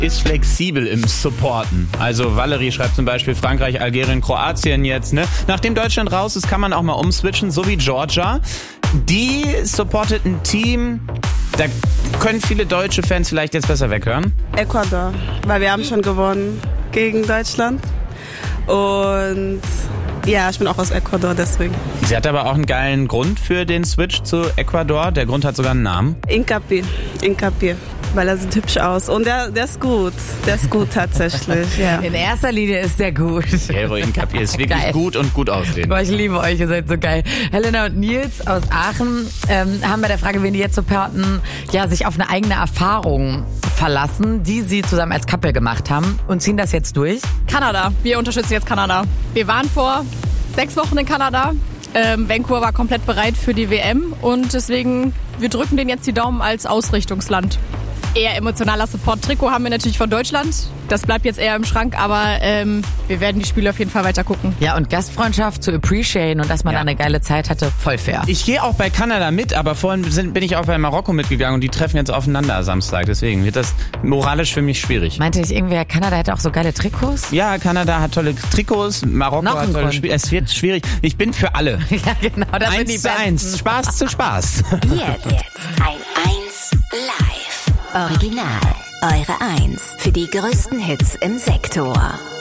ist flexibel im Supporten. Also Valerie schreibt zum Beispiel Frankreich, Algerien, Kroatien jetzt. Ne? Nachdem Deutschland raus ist, kann man auch mal umswitchen, so wie Georgia. Die supportet ein Team, da können viele deutsche Fans vielleicht jetzt besser weghören. Ecuador, weil wir haben schon gewonnen gegen Deutschland. Und ja, ich bin auch aus Ecuador, deswegen. Sie hat aber auch einen geilen Grund für den Switch zu Ecuador. Der Grund hat sogar einen Namen. Incapi, weil er sieht hübsch aus. Und der ist gut. Der ist gut tatsächlich, ja. In erster Linie ist der gut. Piero Incapi ist wirklich Geil. gut und gut aussehen. Boah, ich liebe euch, ihr seid so geil. Helena und Nils aus Aachen haben bei der Frage, wen die jetzt supporten, ja, sich auf eine eigene Erfahrung verlassen, die sie zusammen als Couple gemacht haben und ziehen das jetzt durch. Kanada. Wir unterstützen jetzt Kanada. Wir waren vor 6 Wochen in Kanada. Vancouver war komplett bereit für die WM und deswegen, wir drücken denen jetzt die Daumen als Ausrichtungsland. Eher emotionaler Support. Trikot haben wir natürlich von Deutschland. Das bleibt jetzt eher im Schrank, aber wir werden die Spiele auf jeden Fall weiter gucken. Ja, und Gastfreundschaft zu appreciaten und dass man da eine geile Zeit hatte, voll fair. Ich gehe auch bei Kanada mit, aber vorhin bin ich auch bei Marokko mitgegangen und die treffen jetzt aufeinander Samstag. Deswegen wird das moralisch für mich schwierig. Meinte ich irgendwer, Kanada hätte auch so geile Trikots? Ja, Kanada hat tolle Trikots, Marokko hat tolle Spiele. Es wird schwierig. Ich bin für alle. Ja, genau. Das sind die 1:1. Spaß zu Spaß. Jetzt ein 1 live. Original. Eure 1 für die größten Hits im Sektor.